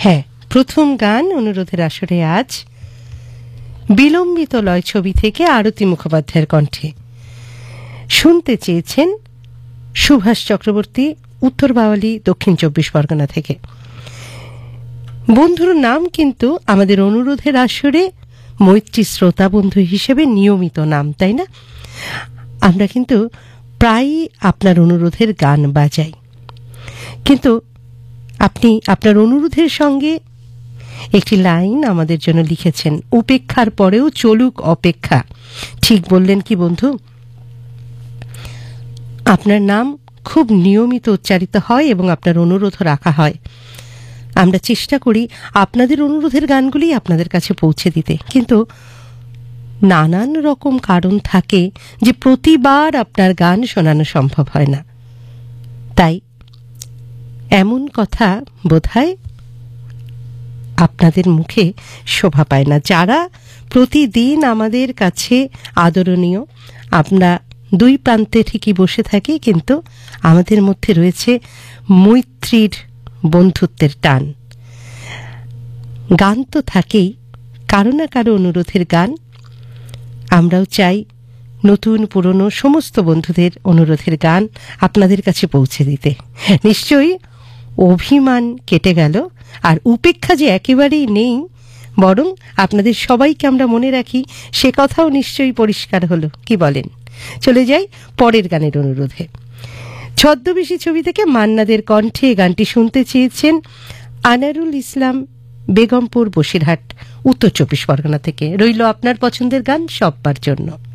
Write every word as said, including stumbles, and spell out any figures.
হ্যাঁ, প্রথম গান অনুরোধের আসরে আজ বিলম্বিত লয় ছবি থেকে আরতি মুখোপাধ্যায়ের কণ্ঠে। শুনতে চেয়েছেন সুভাষ চক্রবর্তী, উত্তর বাওয়ালি, দক্ষিণ চব্বিশ পরগনা থেকে। বন্ধুর নাম কিন্তু আমাদের অনুরোধের আসরে মৈত্রী শ্রোতা বন্ধু হিসেবে নিয়মিত নাম, তাই না? আমরা কিন্তু প্রায়ই আপনার অনুরোধের গান বাজাই, কিন্তু আপনি আপনার অনুরোধের সঙ্গে একটি লাইন আমাদের জন্য লিখেছেন, উপেক্ষার পরেও চলুক অপেক্ষা। ঠিক বললেন কি বন্ধু? আপনার নাম খুব নিয়মিত উচ্চারিত হয় এবং আপনার অনুরোধও রাখা হয়। আমরা চেষ্টা করি আপনাদের অনুরোধের গানগুলি আপনাদের কাছে পৌঁছে দিতে, কিন্তু নানান রকম কারণ থাকে যে প্রতিবার আপনার গান শোনানো সম্ভব হয় না। তাই এমন কথা বোধহয় আপনাদের মুখে শোভা পায় না। যারা প্রতিদিন আমাদের কাছে আদরণীয়, আমরা দুই প্রান্তে ঠিকই বসে থাকি, কিন্তু আমাদের মধ্যে রয়েছে মৈত্রীর বন্ধুত্বের টান। গান তো থাকেই, কারো না কারো অনুরোধের গান। আমরাও চাই নতুন পুরনো সমস্ত বন্ধুদের অনুরোধের গান আপনাদের কাছে পৌঁছে দিতে। নিশ্চয়ই অভিমান কেটে গেল, আর উপেক্ষা যে একেবারেই নেই, বরং আপনাদের সবাইকে আমরা মনে রাখি, সে কথাও নিশ্চয়ই পরিষ্কার হলো। কি বলেন? চলে যাই পরের গানের অনুরোধে। ছদ্মবেশী ছবি থেকে মান্নাদের কণ্ঠে গানটি শুনতে চেয়েছেন আনারুল ইসলাম, বেগমপুর, বসিরহাট, উত্তর চব্বিশ পরগনা থেকে। রইল আপনার পছন্দের গান সববার জন্য।